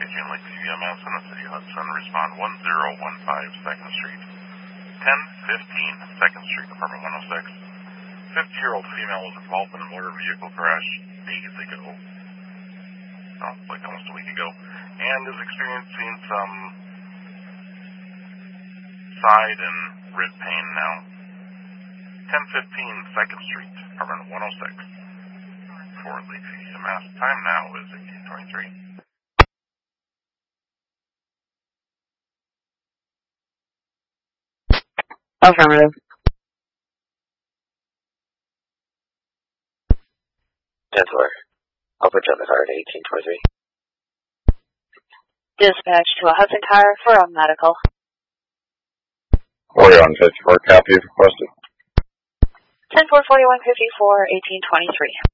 Pidgeon Lake EMS in the City of Hudson. Respond 1015 2nd Street. 1015 2nd Street, apartment 106. 50-year-old female was involved in a motor vehicle crash days ago. Like almost a week ago. And is experiencing some side and rib pain now. 1015 2nd Street, apartment 106. For Lake City EMS. Time now is 18:23. Affirmative. Denver. I'll put you on the car at 18:23. Dispatch to a Hudson car for a medical. Orion 54, copy requested. 10-4-41-54, 1823.